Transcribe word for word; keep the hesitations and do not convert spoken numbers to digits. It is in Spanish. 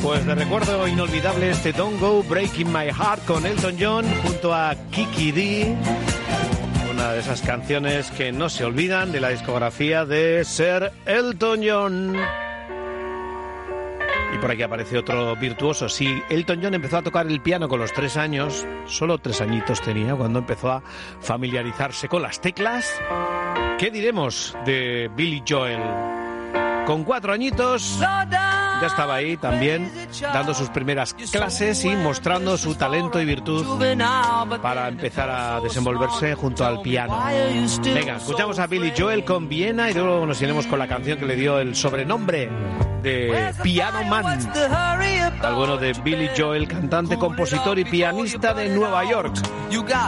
Pues de recuerdo inolvidable este Don't Go Breaking My Heart con Elton John junto a Kiki Dee. Una de esas canciones que no se olvidan de la discografía de Sir Elton John. Y por aquí aparece otro virtuoso. Sí, Elton John empezó a tocar el piano con los tres años, solo tres añitos tenía cuando empezó a familiarizarse con las teclas. ¿Qué diremos de Billy Joel? Con cuatro añitos ya estaba ahí también dando sus primeras clases y mostrando su talento y virtud para empezar a desenvolverse junto al piano. Venga, escuchamos a Billy Joel con Viena y luego nos iremos con la canción que le dio el sobrenombre de Piano Man al bueno de Billy Joel, cantante, compositor y pianista de Nueva York.